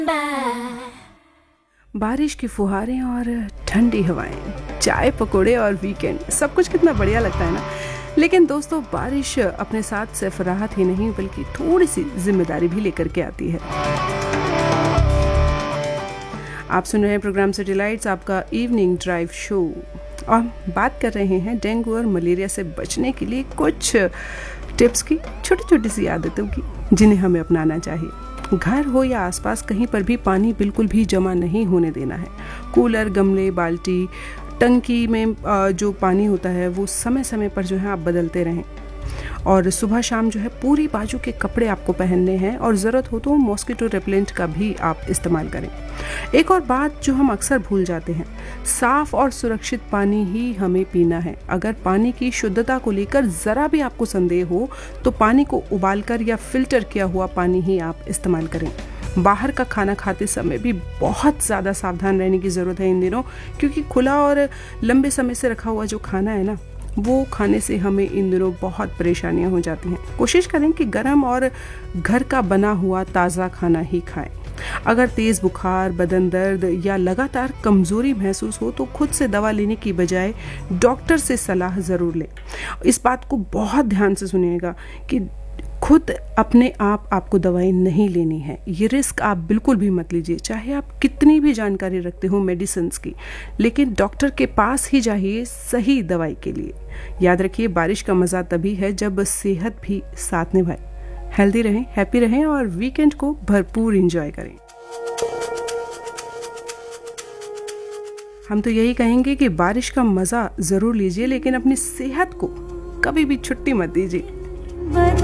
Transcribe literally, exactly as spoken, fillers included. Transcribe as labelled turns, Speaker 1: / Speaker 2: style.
Speaker 1: बारिश की फुहारें और ठंडी हवाएं, चाय पकोड़े और वीकेंड, सब कुछ कितना बढ़िया लगता है ना। लेकिन दोस्तों, बारिश अपने साथ सिर्फ राहत ही नहीं बल्कि थोड़ी सी जिम्मेदारी भी लेकर के आती है। आप सुन रहे हैं प्रोग्राम सिटी लाइट्स, आपका इवनिंग ड्राइव शो, और बात कर रहे हैं डेंगू और मलेरिया से बचने के लिए कुछ टिप्स की, छोटी छोटी सी आदतों की, जिन्हें हमें अपनाना चाहिए। घर हो या आसपास कहीं पर भी पानी बिल्कुल भी जमा नहीं होने देना है। कूलर, गमले, बाल्टी, टंकी में जो पानी होता है वो समय समय पर जो है आप बदलते रहें। और सुबह शाम जो है पूरी बाजू के कपड़े आपको पहनने हैं, और ज़रूरत हो तो मॉस्किटो रिपेलेंट का भी आप इस्तेमाल करें। एक और बात जो हम अक्सर भूल जाते हैं, साफ और सुरक्षित पानी ही हमें पीना है। अगर पानी की शुद्धता को लेकर ज़रा भी आपको संदेह हो तो पानी को उबालकर या फिल्टर किया हुआ पानी ही आप इस्तेमाल करें। बाहर का खाना खाते समय भी बहुत ज़्यादा सावधान रहने की ज़रूरत है इन दिनों, क्योंकि खुला और लंबे समय से रखा हुआ जो खाना है ना, वो खाने से हमें इन दिनों बहुत परेशानियां हो जाती हैं। कोशिश करें कि गर्म और घर का बना हुआ ताज़ा खाना ही खाएं। अगर तेज़ बुखार, बदन दर्द या लगातार कमज़ोरी महसूस हो तो खुद से दवा लेने की बजाय डॉक्टर से सलाह ज़रूर लें। इस बात को बहुत ध्यान से सुनिएगा कि खुद अपने आप आपको दवाई नहीं लेनी है। ये रिस्क आप बिल्कुल भी मत लीजिए, चाहे आप कितनी भी जानकारी रखते हो मेडिसिन्स की, लेकिन डॉक्टर के पास ही जाइए सही दवाई के लिए। याद रखिए, बारिश का मज़ा तभी है जब सेहत भी साथ निभाए। हेल्दी रहें, हैप्पी रहें और वीकेंड को भरपूर एंजॉय करें। हम तो यही कहेंगे कि बारिश का मज़ा ज़रूर लीजिए, लेकिन अपनी सेहत को कभी भी छुट्टी मत दीजिए।